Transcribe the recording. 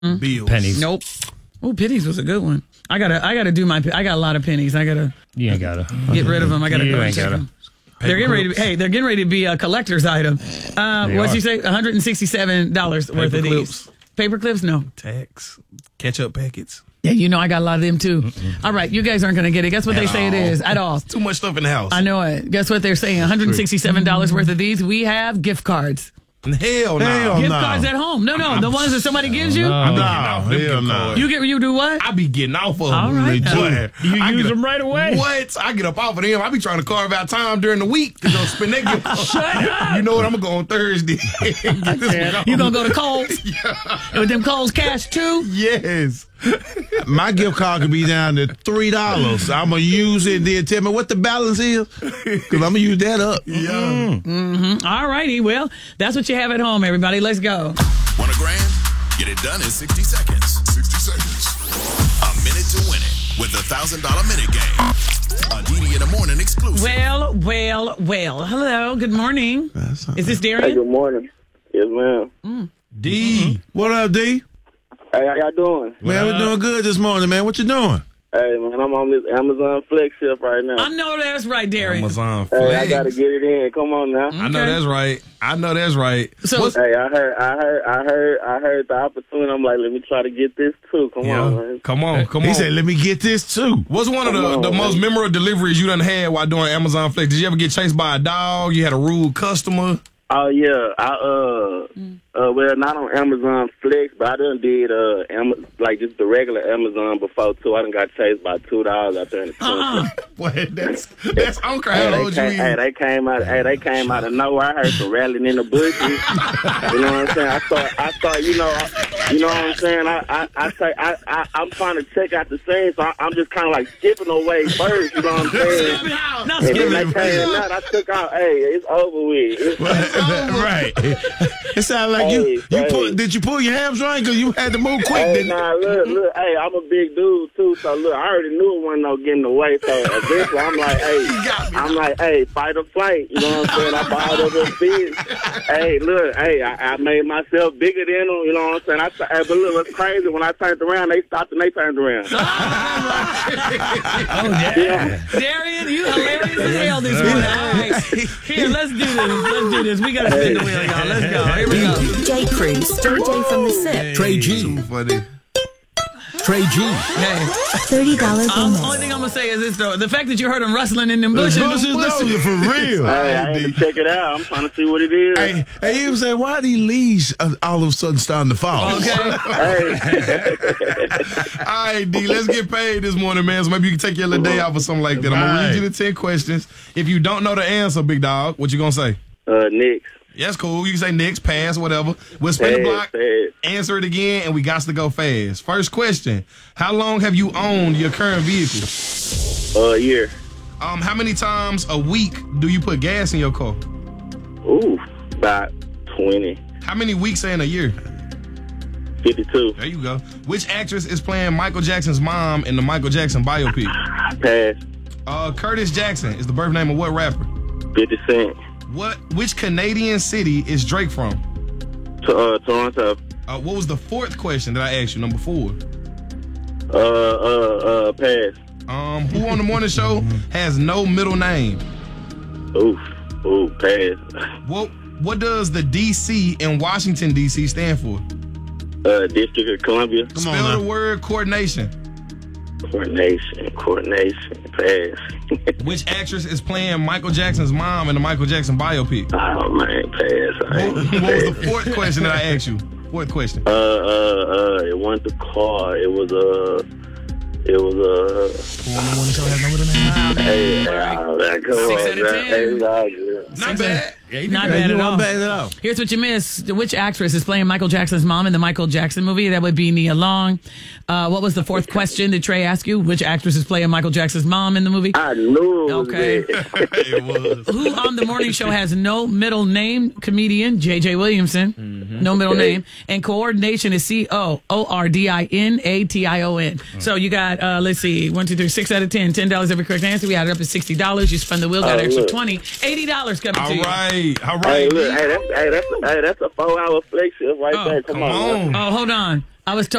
Bills. Pennies. Nope. Oh, pennies was a good one. I gotta do my. I got a lot of pennies. I gotta. You ain't gotta get rid of them. I gotta you go and ain't check gotta. them. They're getting ready. They're getting ready to be a collector's item. What'd you say? $167 worth of these. Paper clips? No. Tax. Ketchup packets. Yeah, you know I got a lot of them too. All right, you guys aren't going to get it. Guess what they say it is? At all. Too much stuff in the house. I know it. Guess what they're saying? $167 worth of these. We have gift cards. Hell no. Gift cards at home. No, the ones that somebody gives you. Hell no. You do what? I be getting off of them. All right. You use them right away. What? I get up off of them. I be trying to carve out time during the week to go spend that gift card. Shut up. You know what? I'm going to go on Thursday. You going to go to Kohl's? With them Kohl's cash too? Yes. My gift card could be down to $3. I'm going to use it and then tell me what the balance is. Because I'm going to use that up. Yeah. All righty. Well, that's what you have at home, everybody. Let's go. Want $1,000? Get it done in 60 seconds. 60 seconds. A minute to win it with the $1,000 minute game. A DD in the morning exclusive. Well. Hello. Good morning. Is this Darian? Hey, good morning. Yes, ma'am. D. What up, D? Hey, how y'all doing? Man, we're doing good this morning, man. What you doing? Hey, man, I'm on this Amazon Flex shift right now. I know that's right, Darian. Amazon Hey, I Flex. gotta get it in. Come on now. I know that's right. So, Hey, I heard the opportunity. I'm like, let me try to get this too. Come on, man. Come on. He said, let me get this too. What's one of the most memorable deliveries you done had while doing Amazon Flex? Did you ever get chased by a dog? You had a rude customer? Oh yeah, well, not on Amazon Flex, but I done did like just the regular Amazon before too. I done got chased by $2 out there in the country. Boy, that's Uncle. How old you is? They came out of nowhere. I heard some rattling in the bushes. You know what I'm saying? I thought, you know what I'm saying? I'm trying to check out the scene, so I'm just kind of like skipping away first. You know what I'm saying? not And then skipping. they came out. I took out. Hey, it's over with. Right. It sounded like did you pull your hamstring because you had to move quick? Hey, Didn't you? nah, look, hey, I'm a big dude too, so look, I already knew it wasn't no getting away, so eventually I'm like, hey, fight or flight, you know what I'm saying? I bought over the fish. Hey, look, hey, I made myself bigger than them, you know what I'm saying? But look, what's crazy, when I turned around, they stopped and they turned around. Yeah. Darian, you hilarious as hell this morning. All right. Here, let's do this. We got to spin the wheel, y'all. Let's go. Here we go. J. Cruz, JJ from the SIP. Trey G. Funny. Trey G. Hey. $30 bonus. Only thing I'm going to say is this, though. The fact that you heard him rustling in them bushes. No, for real. Hey, I had to check it out. I'm trying to see what it is. Hey, he was saying, why are these leaves all of a sudden starting to fall? Okay. Hey. All right, D, let's get paid this morning, man. So maybe you can take your little day off or something like that. I'm going to read you the 10 questions. If you don't know the answer, big dog, what you going to say? Knicks. Yeah, that's cool. You can say Knicks, pass, whatever. We'll spin the block, answer it again, and we got to go fast. First question. How long have you owned your current vehicle? A year. How many times a week do you put gas in your car? Ooh, about 20. How many weeks are in a year? 52. There you go. Which actress is playing Michael Jackson's mom in the Michael Jackson biopic? Pass. Curtis Jackson is the birth name of what rapper? 50 Cent. Which Canadian city is Drake from? Toronto. What was the fourth question that I asked you? Number 4. Pass. Who on the morning show has no middle name? Pass. What does the D.C. in Washington D.C. stand for? District of Columbia. Spell the word coordination. Coordination. Pass. Which actress is playing Michael Jackson's mom in the Michael Jackson biopic? Oh man, pass. What was the fourth question that I asked you? Fourth question. It wasn't the car. It was Who on the morning show has no middle name? Hey, come 6 on, out of 10. Hey, Not bad. Not bad at all. Here's what you missed. Which actress is playing Michael Jackson's mom in the Michael Jackson movie? That would be Nia Long. What was the fourth question that Trey asked you? Which actress is playing Michael Jackson's mom in the movie? I knew it was Okay. It was. Who on the morning show has no middle name? Comedian J.J. Williamson. No middle name. And coordination is COORDINATION. So you got, let's see, 1, 2, 3, 6 out of 10. $10 every correct answer. We added up to $60. You spun the wheel, got an extra 20. $80 coming to you. All right. Hey, look, that's a 4-hour flex shift right there. Come on. Oh, hold on. I was told